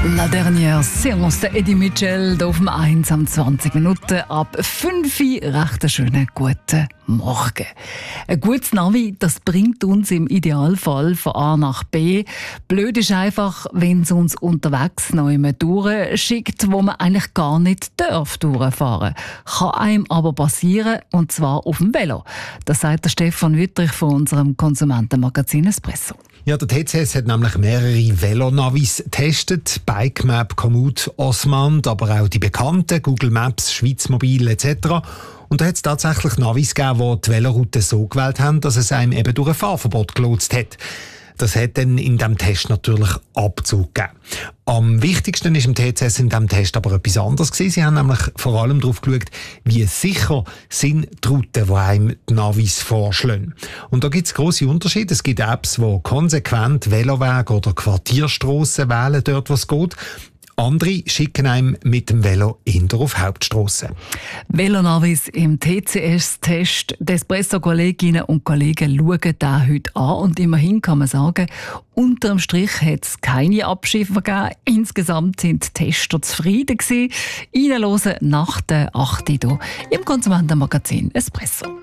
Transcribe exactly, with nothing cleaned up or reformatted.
La dernière séance der Eddie Mitchell hier auf dem eins um zwanzig Minuten ab fünf Uhr. Recht einen schönen guten Morgen. Ein gutes Navi, das bringt uns im Idealfall von A nach B. Blöd ist einfach, wenn es uns unterwegs noch immer durchschickt, wo man eigentlich gar nicht darf durchfahren. Kann einem aber passieren, und zwar auf dem Velo. Das sagt der Stefan Wüttrich von unserem Konsumentenmagazin Espresso. Ja, der T C S hat nämlich mehrere Velonavis getestet. Bikemap, Komoot, Osmand, aber auch die bekannten Google Maps, Schweiz Mobil et cetera. Und da hat es tatsächlich Navis gegeben, die die Veloroute so gewählt haben, dass es einem eben durch ein Fahrverbot gelotst hat. Das hat dann in diesem Test natürlich Abzug gegeben. Am wichtigsten ist im T C S in diesem Test aber etwas anderes gewesen. Sie haben nämlich vor allem darauf geschaut, wie sicher sind die Routen, die einem die Navis vorschlagen. Und da gibt es grosse Unterschiede. Es gibt Apps, die konsequent Velowege oder Quartierstrassen wählen, dort wo es geht. Andere schicken einem mit dem Velo eher auf Hauptstrassen. Velonavis im T C S-Test. Die Espresso-Kolleginnen und Kollegen schauen den heute an. Und immerhin kann man sagen, unterm Strich hat es keine Abschiffer gegeben. Insgesamt sind die Tester zufrieden gewesen. Reinhören nach der acht Uhr hier im Konsumentenmagazin Espresso.